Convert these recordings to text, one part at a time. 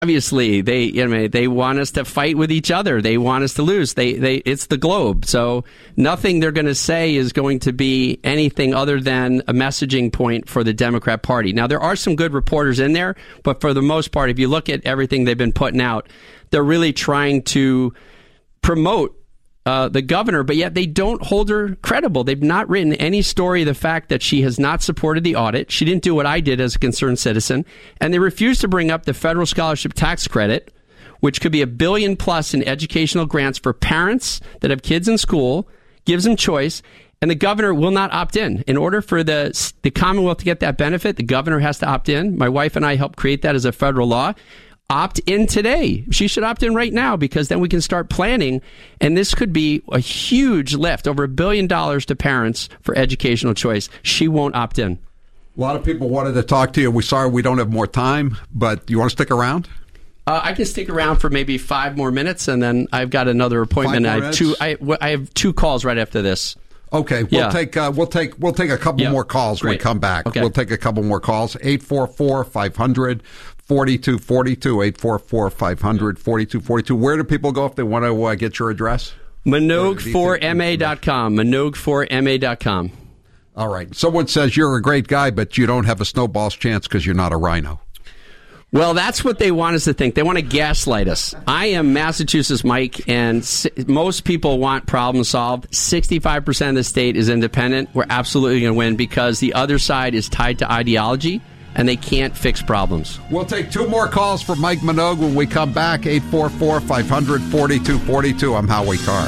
Obviously, they want us to fight with each other. They want us to lose. It's the globe. So nothing they're going to say is going to be anything other than a messaging point for the Democrat Party. Now, there are some good reporters in there, but for the most part, if you look at everything they've been putting out, they're really trying to promote the governor, but yet they don't hold her credible. They've not written any story of the fact that she has not supported the audit. She didn't do what I did as a concerned citizen. And they refuse to bring up the federal scholarship tax credit, which could be $1 billion plus in educational grants for parents that have kids in school, gives them choice. And the governor will not opt in. In order for the Commonwealth to get that benefit, the governor has to opt in. My wife and I helped create that as a federal law. Opt in today. She should opt in right now, because then we can start planning. And this could be a huge lift, over $1 billion to parents for educational choice. She won't opt in. A lot of people wanted to talk to you. We're sorry we don't have more time, but you want to stick around? I can stick around for maybe 5 more minutes, and then I've got another appointment. I have 2 calls right after this. Okay, we'll take a couple more calls when we come back. Okay. We'll take a couple more calls. 844-500-4242, 844-500-4242. Where do people go if they want to get your address? Minogue4ma.com. Minogue4ma.com. All right. Someone says you're a great guy, but you don't have a snowball's chance because you're not a rhino. Well, that's what they want us to think. They want to gaslight us. I am Massachusetts Mike, and most people want problem solved. 65% of the state is independent. We're absolutely going to win because the other side is tied to ideology, and they can't fix problems. We'll take 2 more calls from Mike Minogue when we come back. 844-500-4242. I'm Howie Carr.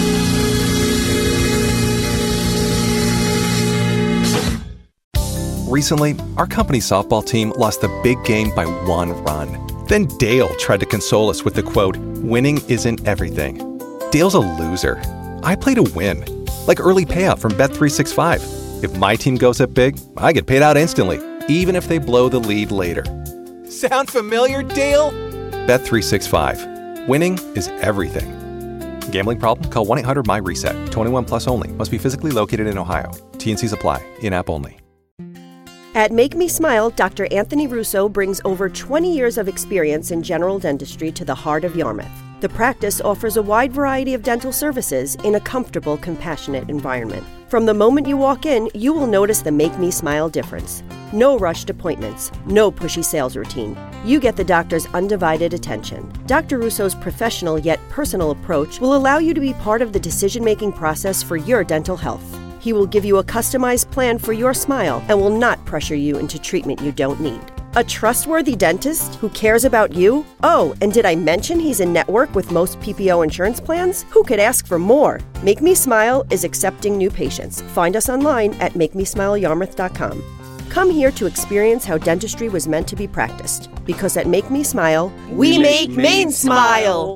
Recently, our company's softball team lost the big game by 1 run. Then Dale tried to console us with the quote, "Winning isn't everything." Dale's a loser. I play to win. Like early payout from Bet365. If my team goes up big, I get paid out instantly, even if they blow the lead later. Sound familiar, Dale? Bet365. Winning is everything. Gambling problem? Call 1-800-MY-RESET. 21 plus only. Must be physically located in Ohio. T&Cs apply. In-app only. At Make Me Smile, Dr. Anthony Russo brings over 20 years of experience in general dentistry to the heart of Yarmouth. The practice offers a wide variety of dental services in a comfortable, compassionate environment. From the moment you walk in, you will notice the Make Me Smile difference. No rushed appointments, no pushy sales routine. You get the doctor's undivided attention. Dr. Russo's professional yet personal approach will allow you to be part of the decision-making process for your dental health. He will give you a customized plan for your smile and will not pressure you into treatment you don't need. A trustworthy dentist who cares about you? Oh, and did I mention he's in network with most PPO insurance plans? Who could ask for more? Make Me Smile is accepting new patients. Find us online at MakeMeSmileYarmouth.com. Come here to experience how dentistry was meant to be practiced. Because at Make Me Smile, we make Maine smile!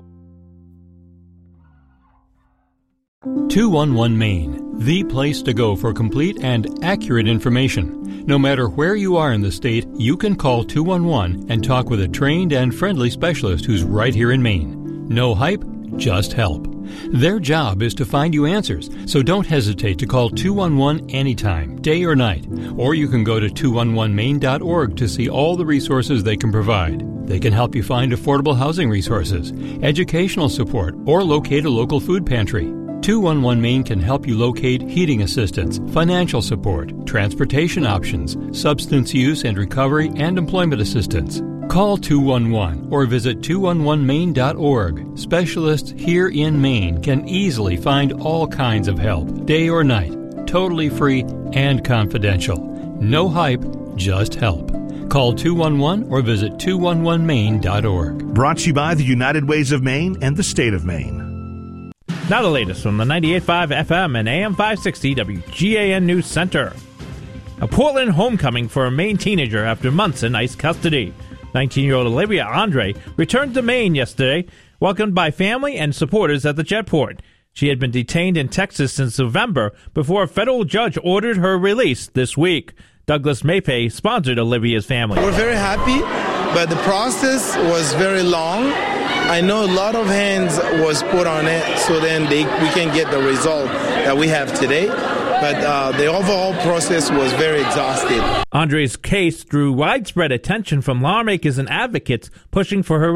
211 Maine, the place to go for complete and accurate information. No matter where you are in the state, you can call 211 and talk with a trained and friendly specialist who's right here in Maine. No hype, just help. Their job is to find you answers, so don't hesitate to call 211 anytime, day or night. Or you can go to 211maine.org to see all the resources they can provide. They can help you find affordable housing resources, educational support, or locate a local food pantry. 211 Maine can help you locate heating assistance, financial support, transportation options, substance use and recovery, and employment assistance. Call 211 or visit 211maine.org. Specialists here in Maine can easily find all kinds of help, day or night, totally free and confidential. No hype, just help. Call 211 or visit 211maine.org. Brought to you by the United Ways of Maine and the state of Maine. Now the latest from the 98.5 FM and AM 560 WGAN News Center. A Portland homecoming for a Maine teenager after months in ICE custody. 19-year-old Olivia Andre returned to Maine yesterday, welcomed by family and supporters at the jetport. She had been detained in Texas since November before a federal judge ordered her release this week. Douglas Maypay sponsored Olivia's family. We're very happy, but the process was very long. I know a lot of hands was put on it so then we can get the result that we have today. but the overall process was very exhausting. Andre's case drew widespread attention from lawmakers and advocates pushing for her